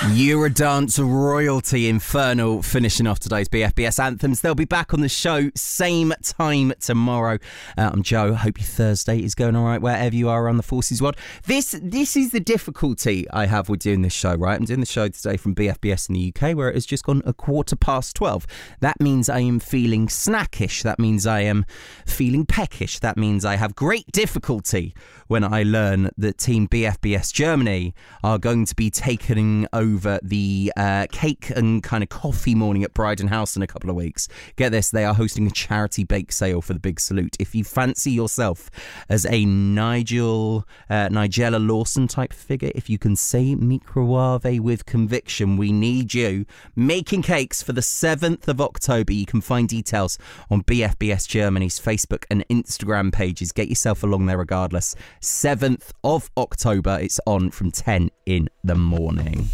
Eurodance royalty Infernal finishing off today's BFBS anthems. They'll be back on the show same time tomorrow. I'm Joe. Hope your Thursday is going all right wherever you are around the Forces world. This is the difficulty I have with doing this show, right? I'm doing the show today from BFBS in the UK where it has just gone 12:15. That means I am feeling snackish. That means I am feeling peckish. That means I have great difficulty when I learn that Team BFBS Germany are going to be taking over the cake and kind of coffee morning at Bryden House in a couple of weeks. Get this, they are hosting a charity bake sale for the Big Salute. If you fancy yourself as a Nigella Lawson type figure, if you can say microwave with conviction, we need you making cakes for the 7th of October. You can find details on BFBS Germany's Facebook and Instagram pages. Get yourself along there regardless. 7th of October, it's on from 10 in the morning.